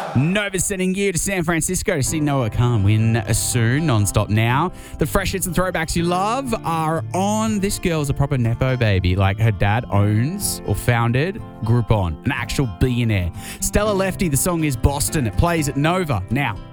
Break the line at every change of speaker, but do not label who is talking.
Nova sending you to San Francisco to see Noah Khan win soon, non-stop now. The fresh hits and throwbacks you love are on. This girl's a proper Nepo baby. Like, her dad owns or founded Groupon, an actual billionaire. Stella Lefty, the song is Boston. It plays at Nova now.